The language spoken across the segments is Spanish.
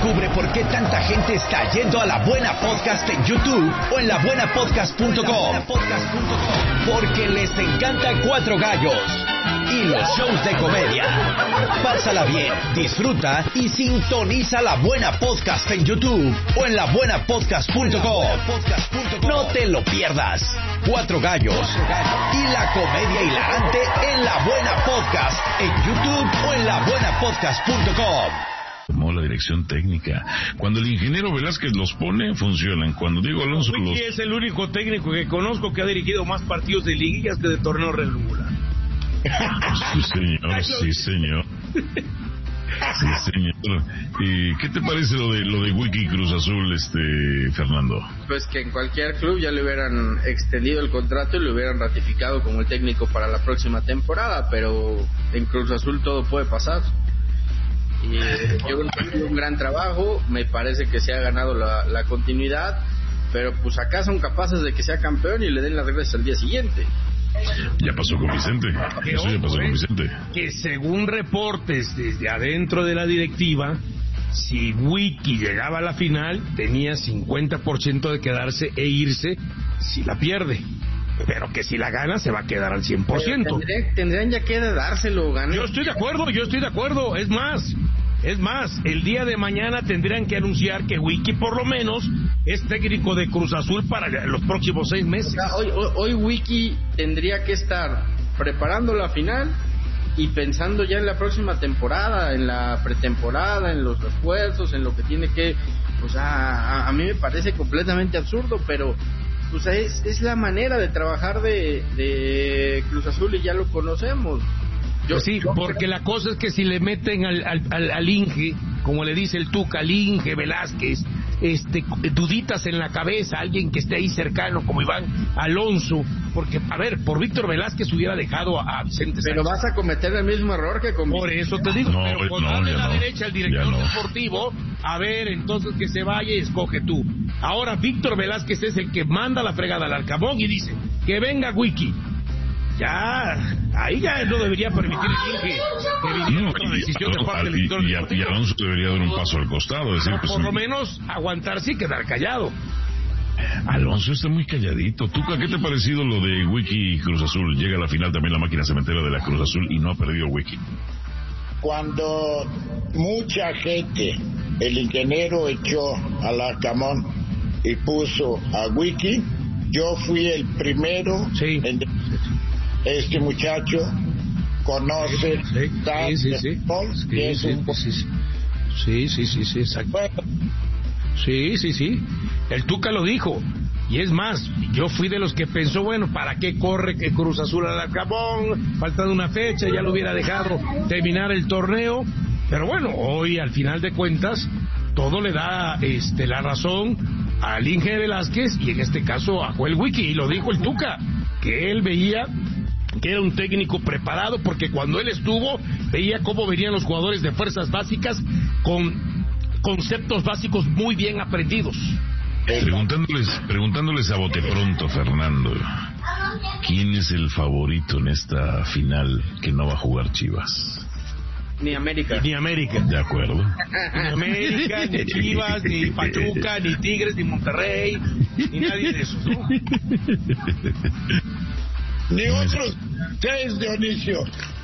Descubre por qué tanta gente está yendo a La Buena Podcast en YouTube o en labuenapodcast.com. Porque les encanta Cuatro Gallos y los shows de comedia. Pásala bien, disfruta y sintoniza La Buena Podcast en YouTube o en labuenapodcast.com. No te lo pierdas. Cuatro Gallos y la comedia hilarante en La Buena Podcast en YouTube o en labuenapodcast.com. Tomó la dirección técnica. Cuando el ingeniero Velázquez los pone, funcionan. Cuando Diego Alonso Wiki es el único técnico que conozco que ha dirigido más partidos de liguillas que de torneo regular. Sí, señor, sí, señor. Sí, señor. ¿Y qué te parece lo de Wiki Cruz Azul, Fernando? Pues que en cualquier club ya le hubieran extendido el contrato y lo hubieran ratificado como el técnico para la próxima temporada, pero en Cruz Azul todo puede pasar. Y yo creo que ha sido un gran trabajo, me parece que se ha ganado la continuidad, pero pues acá son capaces de que sea campeón y le den las reglas al día siguiente. Ya pasó con Vicente. Eso ya pasó con Vicente. Que según reportes desde adentro de la directiva, si Wiki llegaba a la final, tenía 50% de quedarse e irse si la pierde. Pero que si la gana se va a quedar al 100%. Tendrían ya que dárselo, ganar. Yo estoy de acuerdo. Es más, el día de mañana tendrían que anunciar que Wiki por lo menos es técnico de Cruz Azul para los próximos 6 meses. O sea, hoy Wiki tendría que estar preparando la final y pensando ya en la próxima temporada, en la pretemporada, en los refuerzos, en lo que tiene que... O sea, a mí me parece completamente absurdo, pero... O sea, es la manera de trabajar de Cruz Azul y ya lo conocemos. Porque la cosa es que si le meten al Inge, como le dice el Tuca, al Inge Velázquez, duditas en la cabeza, alguien que esté ahí cercano como Iván Alonso, porque, a ver, por Víctor Velázquez hubiera dejado a Vicente Sánchez. Pero vas a cometer el mismo error que con... Por eso te digo, pero con darle la derecha al director deportivo, a ver, entonces que se vaya y escoge tú. Ahora Víctor Velázquez es el que manda la fregada al Arcamón y dice, que venga Wiki. Ya, ahí ya no debería permitir el Inge que viniera otra decisión de parte del director deportivo. Y Alonso debería dar un paso al costado, decir, pues, por lo menos aguantarse y quedar callado. Alonso está muy calladito. Tuca, ¿qué te ha parecido lo de Wiki y Cruz Azul? Llega a la final también la máquina cementera de la Cruz Azul y no ha perdido Wiki. Cuando mucha gente, el ingeniero echó al Arcamón y puso a Wiki, yo fui el primero en... Este muchacho conoce Sí, exacto. Sí. El Tuca lo dijo. Y es más, yo fui de los que pensó, bueno, ¿para qué corre que Cruz Azul al Arcamón? Faltando una fecha, ya lo hubiera dejado terminar el torneo. Pero bueno, hoy al final de cuentas, todo le da la razón al Inge Velázquez y en este caso a Joel Wiki. Y lo dijo el Tuca, que él veía que era un técnico preparado porque cuando él estuvo veía cómo venían los jugadores de fuerzas básicas con conceptos básicos muy bien aprendidos. Preguntándoles a bote pronto, Fernando, ¿quién es el favorito en esta final que no va a jugar Chivas? Ni América. De acuerdo. Ni América, ni Chivas, ni Pachuca, ni Tigres, ni Monterrey, ni nadie de esos, ¿no? Ni otros 6, Dionisio.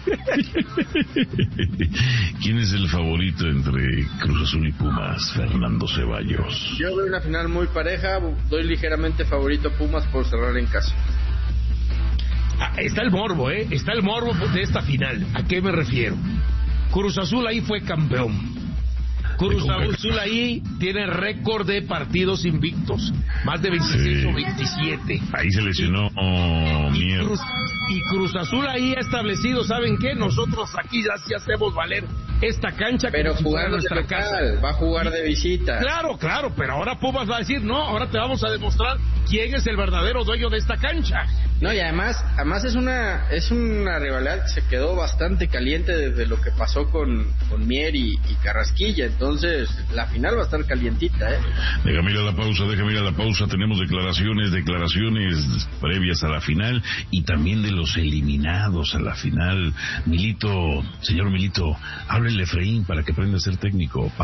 ¿Quién es el favorito entre Cruz Azul y Pumas, Fernando Ceballos? Yo veo una final muy pareja, doy ligeramente favorito a Pumas por cerrar en casa. Está el morbo, está el morbo de esta final. ¿A qué me refiero? Cruz Azul ahí fue campeón. Cruz Azul ahí tiene récord de partidos invictos, más de 26 o 27. Ahí se lesionó Mier. Y Cruz Azul ahí ha establecido, ¿saben qué? Nosotros aquí ya sí hacemos valer esta cancha. Pero jugando nuestra casa, va a jugar de visita. Claro, pero ahora Pumas va a decir, no, ahora te vamos a demostrar quién es el verdadero dueño de esta cancha. No, y además es una rivalidad que se quedó bastante caliente desde lo que pasó con Mier y Carrasquilla. Entonces, la final va a estar calientita, Déjame ir a la pausa. Tenemos declaraciones previas a la final y también de los eliminados a la final. Señor Milito, háblele a Efraín para que aprenda a ser técnico.